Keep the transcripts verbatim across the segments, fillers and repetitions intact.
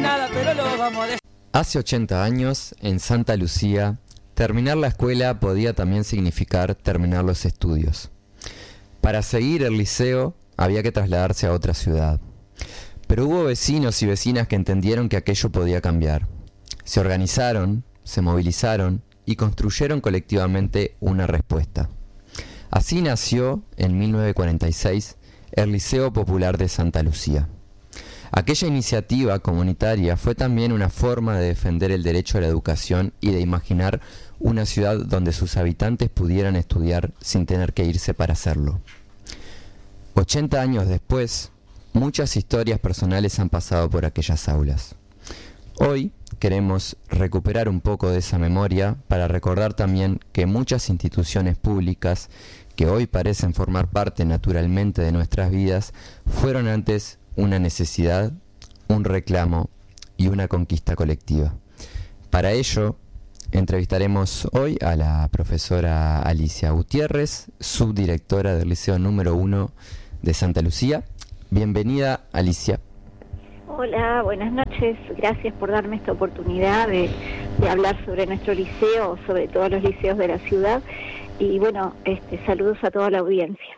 nada, pero lo vamos a dejar. Hace ochenta años, en Santa Lucía, terminar la escuela podía también significar terminar los estudios. Para seguir el liceo había que trasladarse a otra ciudad. Pero hubo vecinos y vecinas que entendieron que aquello podía cambiar. Se organizaron, se movilizaron y construyeron colectivamente una respuesta. Así nació, en mil novecientos cuarenta y seis, el Liceo Popular de Santa Lucía. Aquella iniciativa comunitaria fue también una forma de defender el derecho a la educación y de imaginar una ciudad donde sus habitantes pudieran estudiar sin tener que irse para hacerlo. ochenta años después, muchas historias personales han pasado por aquellas aulas. Hoy queremos recuperar un poco de esa memoria para recordar también que muchas instituciones públicas que hoy parecen formar parte naturalmente de nuestras vidas fueron antes una necesidad, un reclamo y una conquista colectiva. Para ello, entrevistaremos hoy a la profesora Alicia Gutiérrez, subdirectora del Liceo número uno de Santa Lucía. Bienvenida, Alicia. Hola, buenas noches. Gracias por darme esta oportunidad de, de hablar sobre nuestro liceo, sobre todos los liceos de la ciudad. Y bueno, este, saludos a toda la audiencia.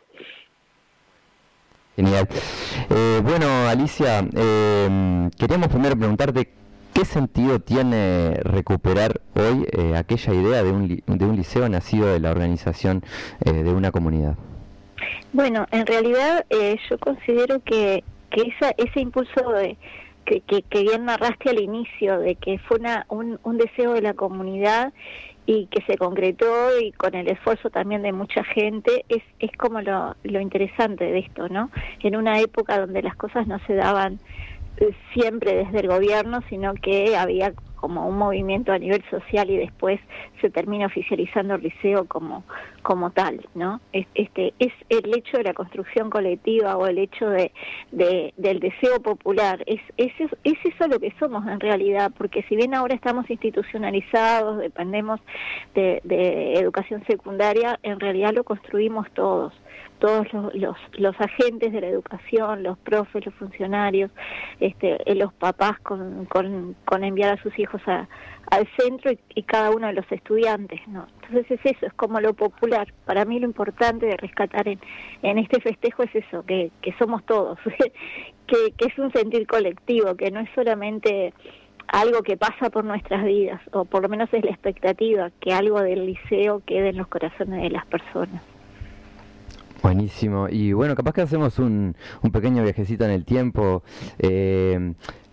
Genial. Eh, bueno, Alicia, eh, queríamos primero preguntarte qué sentido tiene recuperar hoy eh, aquella idea de un, li- de un liceo nacido de la organización eh, de una comunidad. Bueno, en realidad eh, yo considero que, que esa, ese impulso de, que, que, que bien narraste al inicio, de que fue una, un, un deseo de la comunidad y que se concretó y con el esfuerzo también de mucha gente, es, es como lo, lo interesante de esto, ¿no? En una época donde las cosas no se daban eh, siempre desde el gobierno, sino que había como un movimiento a nivel social y después se termina oficializando el liceo como, como tal, ¿no? Es, este, es el hecho de la construcción colectiva o el hecho de, de del deseo popular, es, es, es eso lo que somos en realidad, porque si bien ahora estamos institucionalizados, dependemos de, de educación secundaria, en realidad lo construimos todos. Todos los, los, los agentes de la educación, los profes, los funcionarios, este, los papás con, con, con enviar a sus hijos a, al centro y, y cada uno de los estudiantes, ¿no? Entonces es eso, es como lo popular. Para mí lo importante de rescatar en, en este festejo es eso, que, que somos todos, que, que es un sentir colectivo, que no es solamente algo que pasa por nuestras vidas, o por lo menos es la expectativa, que algo del liceo quede en los corazones de las personas. Buenísimo. Y bueno, capaz que hacemos un, un pequeño viajecito en el tiempo. Eh,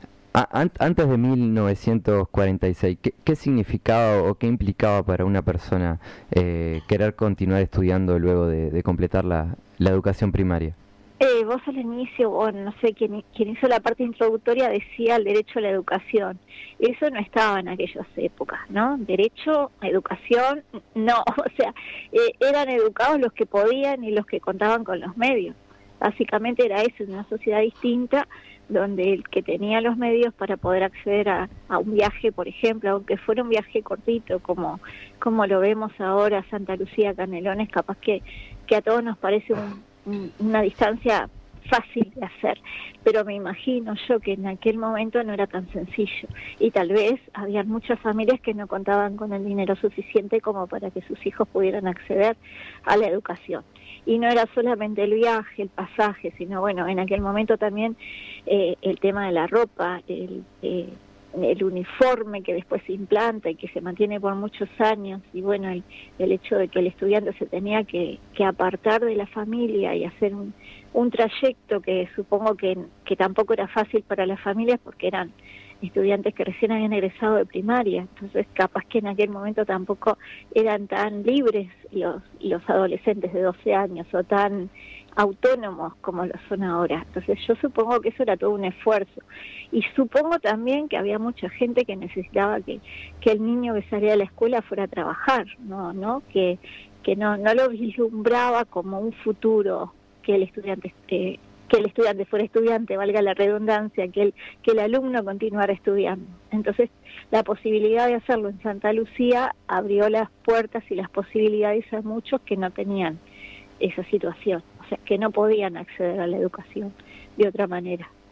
a, an, antes de mil novecientos cuarenta y seis, ¿qué, qué significaba o qué implicaba para una persona eh, querer continuar estudiando luego de, de completar la, la educación primaria? Eh, vos al inicio, o no sé, quien, quien hizo la parte introductoria decía el derecho a la educación. Eso no estaba en aquellas épocas, ¿no? Derecho a educación, no. O sea, eh, eran educados los que podían y los que contaban con los medios. Básicamente era eso, una sociedad distinta, donde el que tenía los medios para poder acceder a, a un viaje, por ejemplo, aunque fuera un viaje cortito, como, como lo vemos ahora, Santa Lucía, Canelones, capaz que, que a todos nos parece un una distancia fácil de hacer, pero me imagino yo que en aquel momento no era tan sencillo y tal vez había muchas familias que no contaban con el dinero suficiente como para que sus hijos pudieran acceder a la educación. Y no era solamente el viaje, el pasaje, sino bueno, en aquel momento también eh, el tema de la ropa, el, eh, el uniforme que después se implanta y que se mantiene por muchos años, y bueno, el, el hecho de que el estudiante se tenía que, que apartar de la familia y hacer un, un trayecto que supongo que, que tampoco era fácil para las familias porque eran estudiantes que recién habían egresado de primaria, entonces capaz que en aquel momento tampoco eran tan libres los, los adolescentes de doce años o tan autónomos como lo son ahora. Entonces yo supongo que eso era todo un esfuerzo y supongo también que había mucha gente que necesitaba que, que el niño que salía de la escuela fuera a trabajar, no, no, que, que no, no lo vislumbraba como un futuro, que el estudiante eh, que el estudiante fuera estudiante, valga la redundancia, que el, que el alumno continuara estudiando. Entonces la posibilidad de hacerlo en Santa Lucía abrió las puertas y las posibilidades a muchos que no tenían esa situación, o sea, que no podían acceder a la educación de otra manera.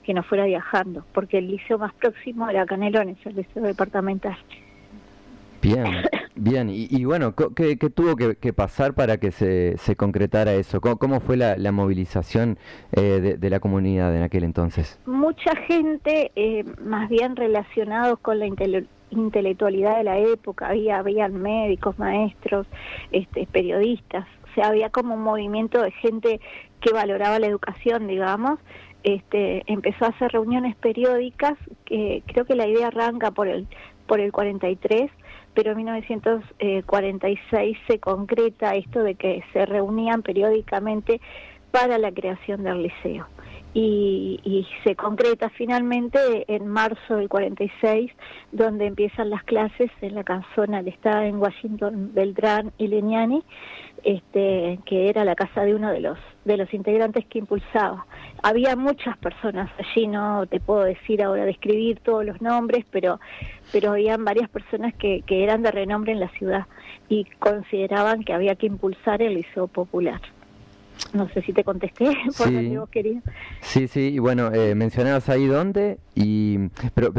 que no fuera viajando, porque el liceo más próximo era Canelones, el liceo departamental. Bien, bien. Y, y bueno, ¿qué, qué tuvo que, que pasar para que se, se concretara eso? ¿Cómo, cómo fue la, la movilización eh, de, de la comunidad en aquel entonces? Mucha gente, eh, más bien relacionados con la intele intelectualidad de la época, había habían médicos, maestros, este, periodistas, o sea, había como un movimiento de gente que valoraba la educación, digamos. Este, empezó a hacer reuniones periódicas, que creo que la idea arranca por el por el cuarenta y tres, pero en mil novecientos cuarenta y seis se concreta esto de que se reunían periódicamente para la creación del liceo. Y, y se concreta finalmente en marzo del cuarenta y seis, donde empiezan las clases en la casona que está en Washington, Beltrán y Leniani, este, que era la casa de uno de los de los integrantes que impulsaba. Había muchas personas allí, no te puedo decir ahora, describir todos los nombres, pero pero habían varias personas que, que eran de renombre en la ciudad y consideraban que había que impulsar el liceo popular. No sé si te contesté por sí. lo que vos querías. Sí, sí, y bueno, eh, mencionabas ahí dónde, y pero